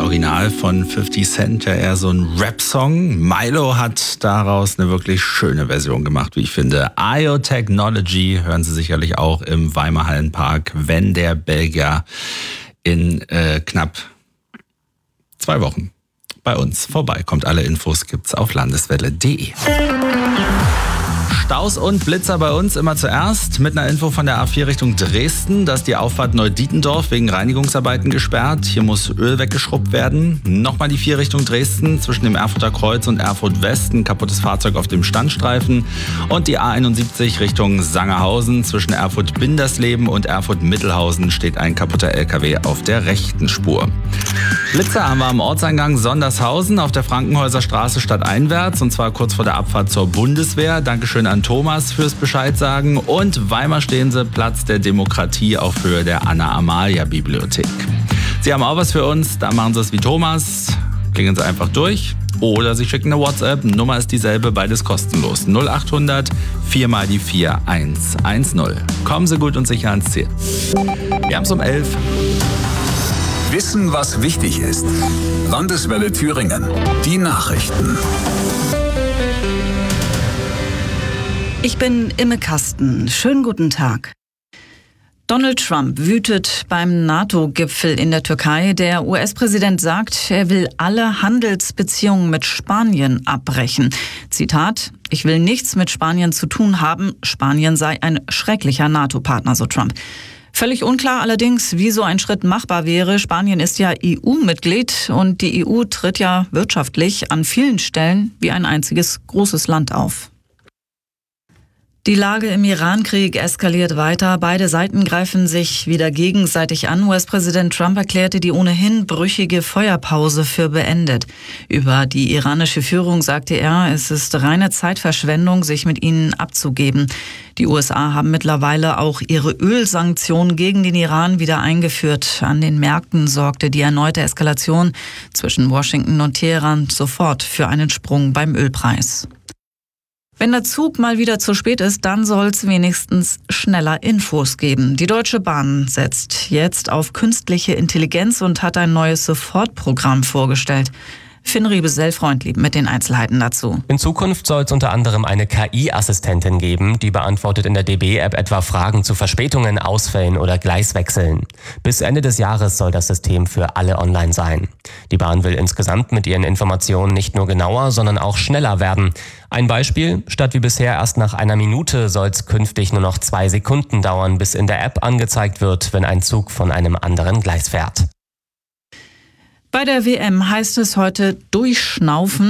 Original von 50 Cent, ja eher so ein Rap-Song. Milo hat daraus eine wirklich schöne Version gemacht, wie ich finde. IO Technology hören Sie sicherlich auch im Weimar Hallenpark, wenn der Belgier in knapp 2 Wochen bei uns vorbeikommt. Alle Infos gibt's auf landeswelle.de. Staus und Blitzer bei uns immer zuerst mit einer Info von der A4 Richtung Dresden. Da ist die Auffahrt Neudietendorf wegen Reinigungsarbeiten gesperrt. Hier muss Öl weggeschrubbt werden. Nochmal die 4 Richtung Dresden zwischen dem Erfurter Kreuz und Erfurt West. Ein kaputtes Fahrzeug auf dem Standstreifen. Und die A71 Richtung Sangerhausen zwischen Erfurt-Bindersleben und Erfurt-Mittelhausen steht ein kaputter LKW auf der rechten Spur. Blitzer haben wir am Ortseingang Sondershausen auf der Frankenhäuser Straße stadteinwärts und zwar kurz vor der Abfahrt zur Bundeswehr. Dankeschön an Thomas fürs Bescheid sagen. Und Weimar stehen Sie, Platz der Demokratie auf Höhe der Anna-Amalia-Bibliothek. Sie haben auch was für uns, da machen Sie es wie Thomas. Klingen Sie einfach durch oder Sie schicken eine WhatsApp. Nummer ist dieselbe, beides kostenlos. 0800 4 mal die 4 110. Kommen Sie gut und sicher ans Ziel. Wir haben es um 11. Wissen, was wichtig ist. Landeswelle Thüringen. Die Nachrichten. Ich bin Imme Kasten. Schönen guten Tag. Donald Trump wütet beim NATO-Gipfel in der Türkei. Der US-Präsident sagt, er will alle Handelsbeziehungen mit Spanien abbrechen. Zitat: Ich will nichts mit Spanien zu tun haben. Spanien sei ein schrecklicher NATO-Partner, so Trump. Völlig unklar allerdings, wie so ein Schritt machbar wäre. Spanien ist ja EU-Mitglied und die EU tritt ja wirtschaftlich an vielen Stellen wie ein einziges großes Land auf. Die Lage im Iran-Krieg eskaliert weiter. Beide Seiten greifen sich wieder gegenseitig an. US-Präsident Trump erklärte die ohnehin brüchige Feuerpause für beendet. Über die iranische Führung sagte er, es ist reine Zeitverschwendung, sich mit ihnen abzugeben. Die USA haben mittlerweile auch ihre Ölsanktionen gegen den Iran wieder eingeführt. An den Märkten sorgte die erneute Eskalation zwischen Washington und Teheran sofort für einen Sprung beim Ölpreis. Wenn der Zug mal wieder zu spät ist, dann soll es wenigstens schneller Infos geben. Die Deutsche Bahn setzt jetzt auf künstliche Intelligenz und hat ein neues Sofortprogramm vorgestellt. Finn Riebesell-Freundlieb mit den Einzelheiten dazu. In Zukunft soll es unter anderem eine KI-Assistentin geben, die beantwortet in der DB-App etwa Fragen zu Verspätungen, Ausfällen oder Gleiswechseln. Bis Ende des Jahres soll das System für alle online sein. Die Bahn will insgesamt mit ihren Informationen nicht nur genauer, sondern auch schneller werden. Ein Beispiel: Statt wie bisher erst nach einer Minute soll es künftig nur noch 2 Sekunden dauern, bis in der App angezeigt wird, wenn ein Zug von einem anderen Gleis fährt. Bei der WM heißt es heute durchschnaufen.